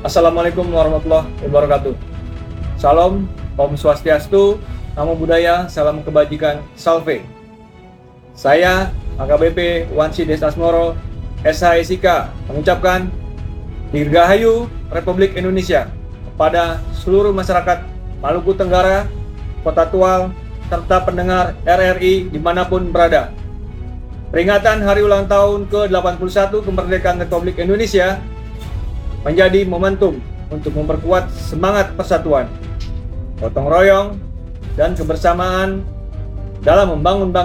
Assalamualaikum warahmatullahi wabarakatuh. Salam, Om Swastiastu, Namo Buddhaya, Salam Kebajikan, Salve. Saya AKBP Wansi Desasmoro, SHSIK, mengucapkan Dirgahayu Republik Indonesia kepada seluruh masyarakat Maluku Tenggara, Kota Tual, serta pendengar RRI dimanapun berada. Peringatan Hari Ulang Tahun ke-81 Kemerdekaan Republik Indonesia menjadi momentum untuk memperkuat semangat persatuan, gotong royong, dan kebersamaan dalam membangun bangsa